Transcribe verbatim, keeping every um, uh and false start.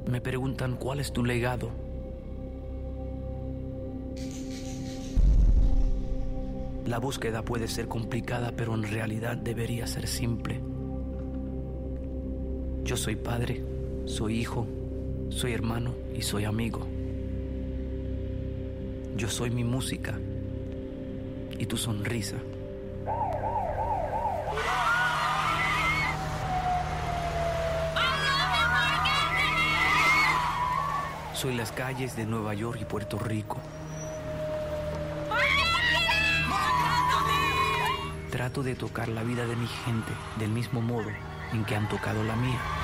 Me preguntan cuál es tu legado. La búsqueda puede ser complicada, pero en realidad debería ser simple. Yo soy padre, soy hijo, soy hermano y soy amigo. Yo soy mi música y tu sonrisa. Soy las calles de Nueva York y Puerto Rico. Trato de tocar la vida de mi gente del mismo modo en que han tocado la mía.